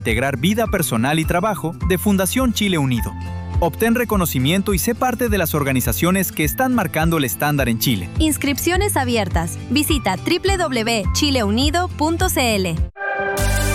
Integrar vida personal y trabajo de Fundación Chile Unido. Obtén reconocimiento y sé parte de las organizaciones que están marcando el estándar en Chile. Inscripciones abiertas. Visita www.chileunido.cl.